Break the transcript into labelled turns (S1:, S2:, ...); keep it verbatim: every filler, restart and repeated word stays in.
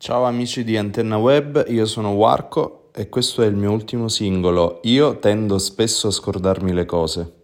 S1: Ciao amici di Antenna Web, io sono Warco e questo è il mio ultimo singolo. Io tendo spesso a scordarmi le cose.